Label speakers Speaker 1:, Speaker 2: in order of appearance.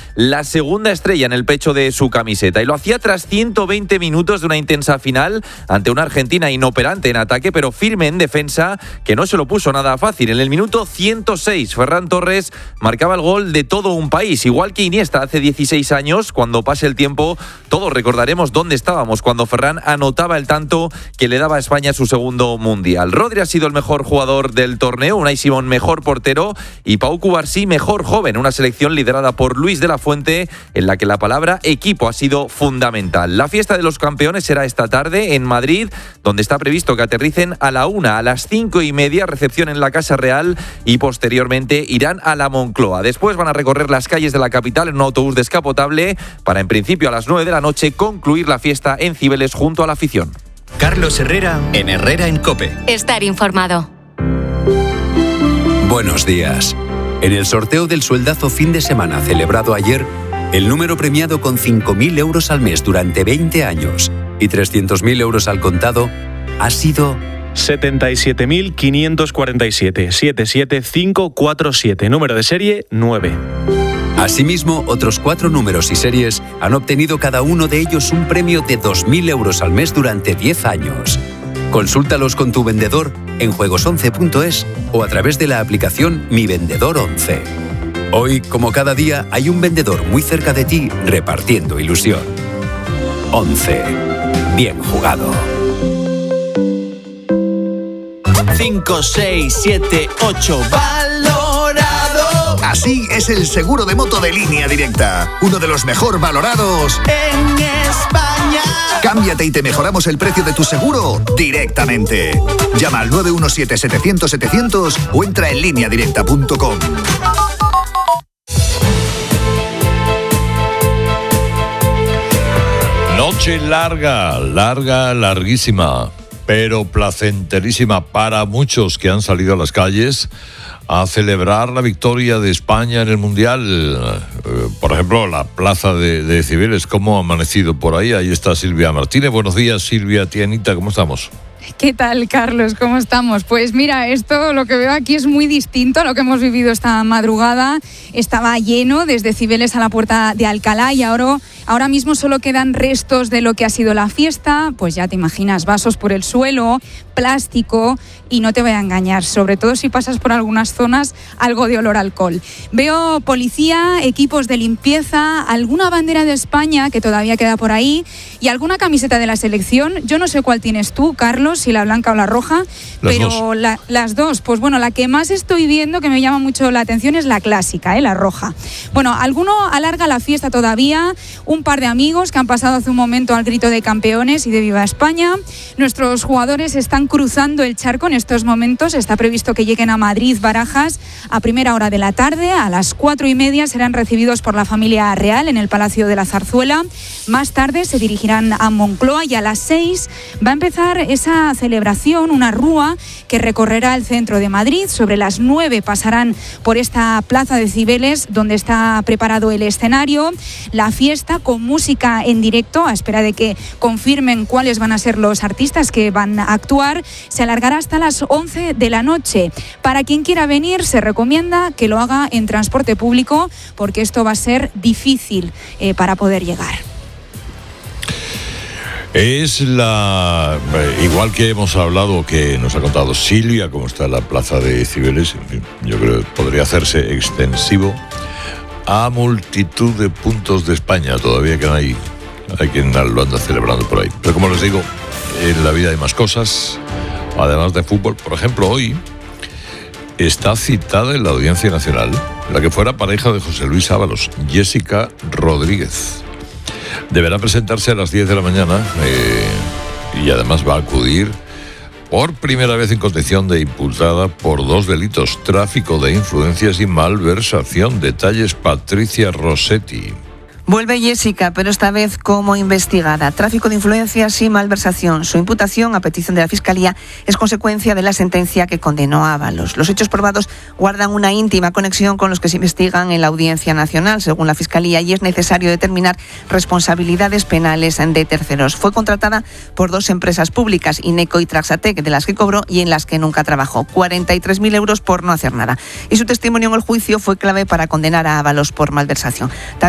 Speaker 1: la segunda estrella en el pecho de su camiseta. Y lo hacía tras 120 minutos de una intensa final ante una Argentina inoperante en ataque, pero firme en defensa, que no se lo puso nada fácil. En el minuto 106, Ferran Torres marcaba el gol de todo un país, igual que Iniesta hace 16 años. Cuando pase el tiempo, todos recordaremos dónde estábamos cuando Ferran anotaba el tanto que le daba a España su segundo mundial. Rodri ha sido el mejor jugador del torneo, Unai Simón mejor portero y Pau Cubarsí mejor joven. Una selección liderada por Luis de la Fuente, en la que la palabra equipo ha sido fundamental. La fiesta de los campeones será esta tarde en Madrid, donde está previsto que aterricen a la 1, a las 5:30, recepción en la Casa Real y posteriormente irán a la Moncloa. Después van a recorrer las calles de la capital en un autobús descapotable para, en principio, a las 9 de la noche concluir la fiesta en Cibeles junto a la afición.
Speaker 2: Carlos Herrera en Herrera en COPE.
Speaker 3: Estar informado.
Speaker 4: Buenos días. En el sorteo del sueldazo fin de semana celebrado ayer, el número premiado con 5.000 euros al mes durante 20 años y 300.000 euros al contado ha sido
Speaker 5: 77.547, 77547, número de serie 9.
Speaker 4: Asimismo, otros 4 números y series han obtenido cada uno de ellos un premio de 2.000 euros al mes durante 10 años. Consúltalos con tu vendedor en juegos11.es o a través de la aplicación Mi Vendedor 11. Hoy, como cada día, hay un vendedor muy cerca de ti repartiendo ilusión. 11. Bien jugado.
Speaker 6: 5, 6, 7, 8. ¡Valorado!
Speaker 7: Así es el seguro de moto de Línea Directa. Uno de los mejor valorados
Speaker 6: en España.
Speaker 7: Cámbiate y te mejoramos el precio de tu seguro directamente. Llama al 917-700-700 o entra en lineadirecta.com.
Speaker 8: Noche larguísima, pero placenterísima para muchos que han salido a las calles a celebrar la victoria de España en el Mundial. Por ejemplo, la plaza de Cibeles. ¿Cómo ha amanecido por ahí? Ahí está Silvia Martínez. Buenos días, Silvia, tía Anita, ¿cómo estamos?
Speaker 9: ¿Qué tal, Carlos? ¿Cómo estamos? Pues mira, esto lo que veo aquí es muy distinto a lo que hemos vivido esta madrugada. Estaba lleno desde Cibeles a la Puerta de Alcalá y ahora mismo solo quedan restos de lo que ha sido la fiesta. Pues ya te imaginas, vasos por el suelo, plástico, y no te voy a engañar, sobre todo si pasas por algunas zonas, algo de olor a alcohol. Veo policía, equipos de limpieza, alguna bandera de España que todavía queda por ahí y alguna camiseta de la selección. Yo no sé cuál tienes tú, Carlos, si la blanca o la roja, pero las dos. Pues bueno, la que más estoy viendo que me llama mucho la atención es la clásica, la roja. Bueno, alguno alarga la fiesta todavía, un par de amigos que han pasado hace un momento al grito de campeones y de Viva España. Nuestros jugadores están cruzando el charco en estos momentos. Está previsto que lleguen a Madrid, Barajas, a primera hora de la tarde. A las 4:30 serán recibidos por la familia real en el Palacio de la Zarzuela. Más tarde se dirigirán a Moncloa y a las 6 va a empezar esa celebración, una rúa que recorrerá el centro de Madrid. Sobre las 9 pasarán por esta plaza de Cibeles, donde está preparado el escenario. La fiesta con música en directo, a espera de que confirmen cuáles van a ser los artistas que van a actuar, se alargará hasta las 11 de la noche. Para quien quiera venir, se recomienda que lo haga en transporte público, porque esto va a ser difícil para poder llegar.
Speaker 8: Es igual que hemos hablado, que nos ha contado Silvia, cómo está la plaza de Cibeles. Yo creo que podría hacerse extensivo a multitud de puntos de España. Todavía que hay quien lo anda celebrando por ahí. Pero como les digo, en la vida hay más cosas, además de fútbol. Por ejemplo, hoy está citada en la Audiencia Nacional la que fuera pareja de José Luis Ábalos, Jessica Rodríguez. Deberá presentarse a las 10 de la mañana y además va a acudir por primera vez en condición de imputada por 2 delitos: tráfico de influencias y malversación. Detalles, Patricia Rossetti.
Speaker 10: Vuelve Jessica, pero esta vez como investigada. Tráfico de influencias y malversación. Su imputación, a petición de la Fiscalía, es consecuencia de la sentencia que condenó a Ábalos. Los hechos probados guardan una íntima conexión con los que se investigan en la Audiencia Nacional, según la Fiscalía, y es necesario determinar responsabilidades penales de terceros. Fue contratada por 2 empresas públicas, Ineco y Traxatec, de las que cobró y en las que nunca trabajó. 43.000 euros por no hacer nada. Y su testimonio en el juicio fue clave para condenar a Ábalos por malversación.